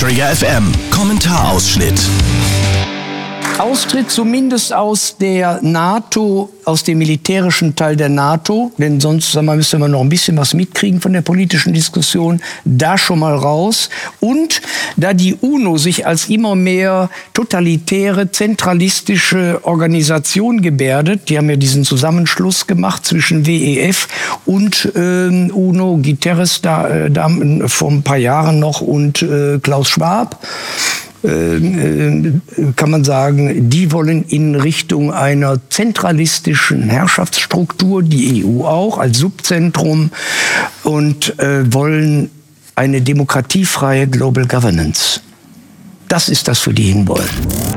Trigger FM. Kommentarausschnitt. Austritt zumindest aus der NATO, aus dem militärischen Teil der NATO, denn sonst müssen wir noch ein bisschen was mitkriegen von der politischen Diskussion, da schon mal raus. Und da die UNO sich als immer mehr totalitäre, zentralistische Organisation gebärdet, die haben ja diesen Zusammenschluss gemacht zwischen WEF und UNO, Guterres da vor ein paar Jahren noch und Klaus Schwab, kann man sagen, die wollen in Richtung einer zentralistischen Herrschaftsstruktur, die EU auch als Subzentrum, und wollen eine demokratiefreie Global Governance. Das ist das, für die hinwollen.